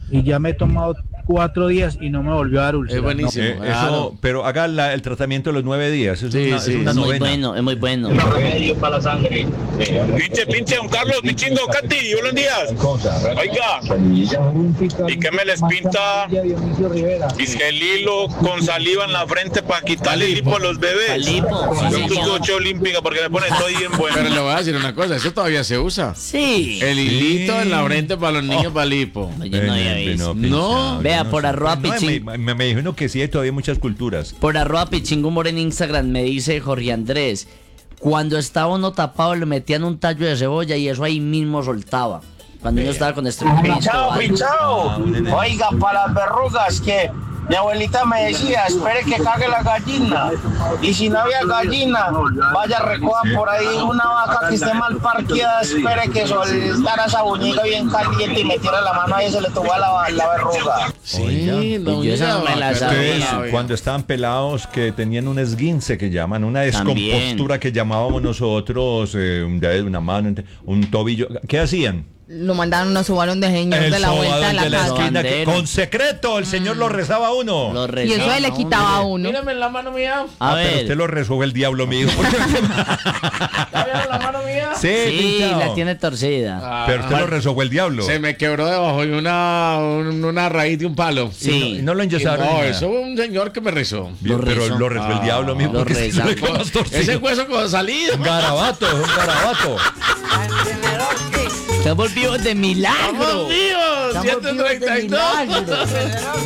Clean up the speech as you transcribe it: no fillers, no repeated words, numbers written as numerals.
y ya me he tomado 4 días y no me volvió a dar úlcera. Es buenísimo. Eso, pero haga el tratamiento de los 9 días. Es Sí, una, sí. es una Es muy novena. bueno, es muy bueno. Para la sangre. Pinche, don Carlos, mi chingo, Katy, buenos días. Oiga, ¿y qué me les pinta? Dice el hilo con saliva en la frente para quitarle el hipo a los bebés. Al hipo, sí, Yo señor. estoy olímpica porque me pone todo bien bueno. Pero le voy a decir una cosa, eso todavía se usa. Sí. El hilito en la frente para los niños para el hipo. Yo no había visto. No. Vea, yo por sé. arroba No, pichín. me dijeron que sí, hay todavía muchas culturas. Por arroba pichingumor en Instagram me dice Jorge Andrés, cuando estaba uno tapado le metían un tallo de cebolla y eso ahí mismo soltaba. Cuando uno estaba con estreñimiento. Pinchado, pinchado. Oiga, para las verrugas que mi abuelita me decía, espere que cague la gallina. Y si no había gallina, vaya recoja por ahí una vaca que esté mal parqueada, espere que soltara esa buñiga bien caliente y metiera la mano ahí y se le tuvo la verruga. Sí, no, yo esa no me la Ustedes, sabía. cuando estaban pelados, que tenían un esguince que llaman, una descompostura que llamábamos nosotros, un dedo, una mano, un tobillo, ¿qué hacían? Lo mandaron a sobar un dejeño de la vuelta de la casa. esquina, que Bandera. con secreto el señor lo rezaba a uno. Lo Y eso rezaba, le quitaba a uno. Mírame en la mano mía. A Pero ver, usted lo rezó el diablo mío. ¿Está viendo la mano mía? Sí, sí, pinchao. la tiene torcida. Pero usted lo rezó el diablo. Se me quebró debajo de una raíz de un palo. Sí. Y no lo enyesaron. No, ni nada. eso fue un señor que me rezó. Bien, Lo pero rezó. lo rezó el diablo mío. Lo porque rezó. se le quedó más torcido. Ese hueso con salida. Un garabato, es un garabato. Estamos vivos de milagro. ¡Vamos vivos! Estamos vivos de 132. milagro.